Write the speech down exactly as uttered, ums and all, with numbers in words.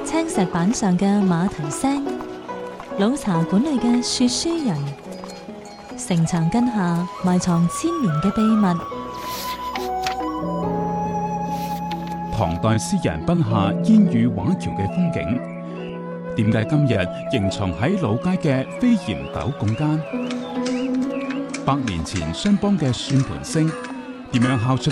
青石板上嘅馬蹄聲，老茶館裏嘅說書人，城牆根下埋藏千年嘅秘密。 唐代詩人筆下煙雨畫橋嘅風景，點解今日仍藏喺老街嘅飛檐斗拱間？百年前商幫嘅算盤聲，點樣敲出